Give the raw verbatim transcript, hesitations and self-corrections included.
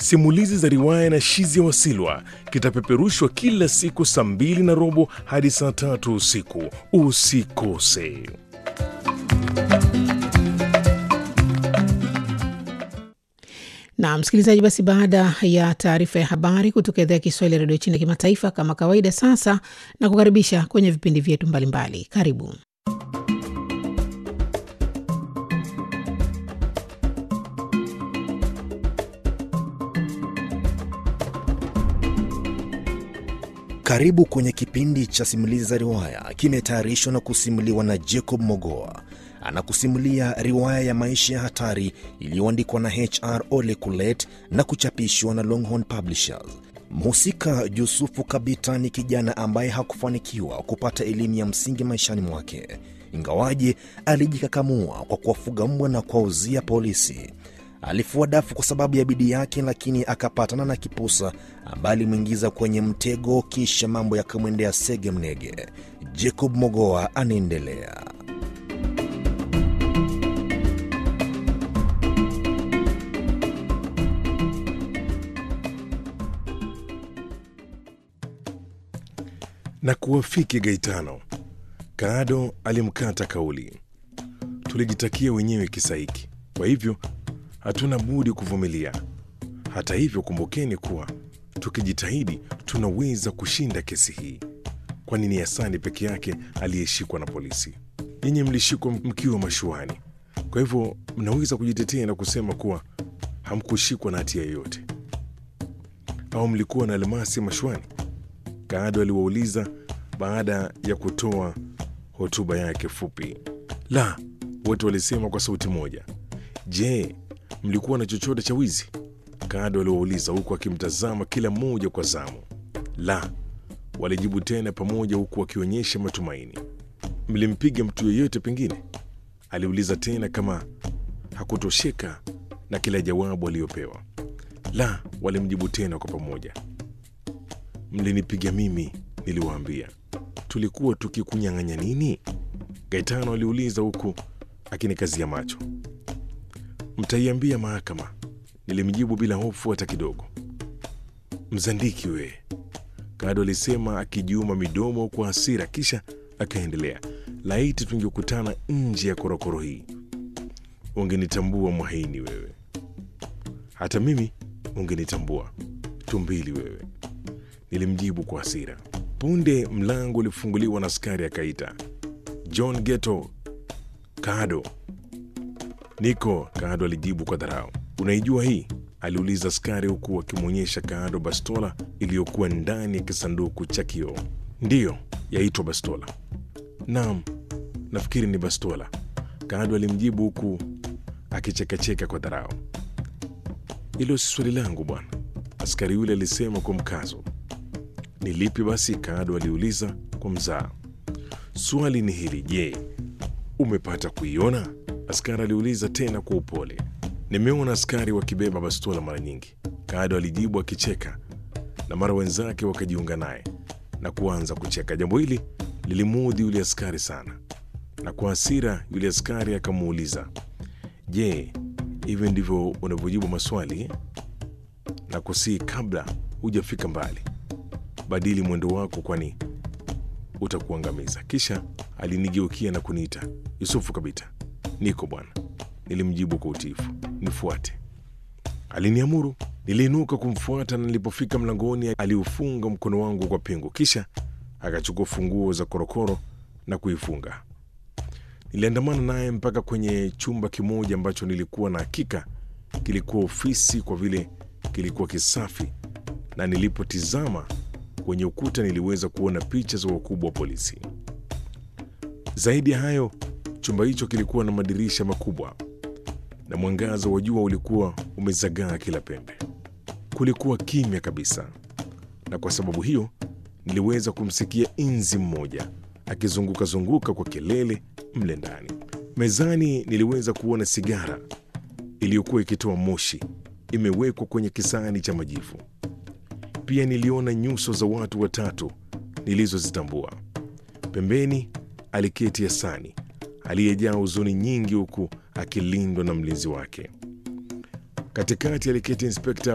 Simulizi za riwaya na Shizia Wasilwa kitapeperushwa kila siku saa mbili na robo hadi saa tatu usiku. Usikose. Na msikilizaji, basi baada ya taarifa ya habari kutoka idhaa ya Kiswahili ya redio China kimataifa, kama kawaida, sasa na kukaribisha kwenye vipindi vyetu mbalimbali. Karibu. Karibu kwenye kipindi cha simulizi za riwaya, kimetayarishwa na kusimuliwa na Jacob Mogoa. Anakusimulia riwaya ya maisha ya hatari iliyoandikwa na H R Ole Kulet na kuchapishwa na Longhorn Publishers. Mhusika Yusufu Kabita ni kijana ambaye hakufanikiwa kupata elimu ya msingi maishani mwake, ingawaje alijikakamua kwa kuwafuga mbwa na kuwauzia polisi. Alifua dafu kwa sababu ya bidii yake, lakini akapatana na kipusa ambaye alimwingiza kwenye mtego, kisha mambo yakamwendea sege mnege. Jacob Mogoa anaendelea. Na kuwafiki Gaetano, Kaado alimkata kauli. Tulijitakia wenyewe kisa hiki, kwa hivyo hatuna budi kuvumilia. Hata hivyo, kumbukeni kuwa tukijitahidi tunaweza kushinda kesi hii, kwani ni Hasani peke yake aliyeshikwa na polisi. Nyinyi mlishikwa mkiwa mashuani, kwa hivyo mnaweza kujitetea na kusema kuwa hamkushikwa na hatia yoyote. Au mlikuwa na almasi mashuani? Kaado aliwauliza baada ya kutoa hotuba yake fupi. La, wote walisema kwa sauti moja. Je, mlikuwa na chochote cha wizi? Kaado aliwauliza huku akimtazama kila mmoja kwa zamu. La, walijibu tena pamoja huku wakionyesha matumaini. Mlimpiga mtu yeyote pengine? Aliuliza tena kama hakutosheka na kila jawabu aliyopewa. La, walimjibu tena kwa pamoja. Mlinipiga mimi, niliwaambia. Tulikuwa tukikunyang'anya nini? Gaetano aliuliza huku akinikazia macho. Mtaiambia mahakama, nilimjibu bila hofu hata kidogo. Mzandiki we, Kaado alisema akijiuma midomo kwa hasira, kisha akaendelea. Laiti tungekutana nje ya korokoro hii, ungenitambua mwahaini wewe. Hata mimi ungenitambua, tumbili wewe, nilimjibu kwa hasira. Punde mlango ulifunguliwa na askari akaita, John Geto. Kaado. Niko, Kaado alijibu kwa dharau. Unaijua hii? Aliuliza askari huku akimwonyesha Kaado bastola iliyokuwa ndani ya kisanduku cha kioo. Ndiyo, yaitwa bastola. Naam, nafikiri ni bastola, Kaado alimjibu huku akichekacheka kwa dharau. Hilo si swali langu bwana, askari yule alisema kwa mkazo. Ni lipi basi? Kaado aliuliza kwa mzaa. Swali ni hili, je, umepata kuiona? Askari aliuliza tena kwa upole. Nimeona askari wakibeba bastola mara nyingi, Kaado alijibu akicheka, na mara wenzake wakajiunga naye na kuanza kucheka. Jambo hili lilimuudhi yule askari sana, na kwa hasira yule askari akamuuliza, je, hivi ndivyo unavyojibu maswali? Na kusii, kabla hujafika mbali, badili mwendo wako, kwani utakuangamiza. Kisha alinigeukia na kuniita, Yusufu Kabita. Niko bwana, nilimjibu kwa utiifu. Nifuate, aliniamuru. Niliinuka kumfuata, na nilipofika mlangoni aliufunga mkono wangu kwa pingu, kisha akachukua funguo za korokoro na kuifunga. Niliandamana naye mpaka kwenye chumba kimoja ambacho nilikuwa na hakika kilikuwa ofisi, kwa vile kilikuwa kisafi, na nilipotizama kwenye ukuta niliweza kuona picha za wakubwa wa polisi. Zaidi ya hayo, chumba hicho kilikuwa na madirisha makubwa na mwangaza wa jua ulikuwa umezagaa kila pembe. Kulikuwa kimya kabisa, na kwa sababu hiyo niliweza kumsikia inzi mmoja akizunguka zunguka kwa kelele mle ndani. Mezani niliweza kuona sigara iliyokuwa ikitoa moshi imewekwa kwenye kisahani cha majivu. Pia niliona nyuso za watu watatu nilizozitambua. Pembeni aliketi Hasani aliyejaa huzuni nyingi, huku akilindwa na mlinzi wake. Katikati aliketi Inspekta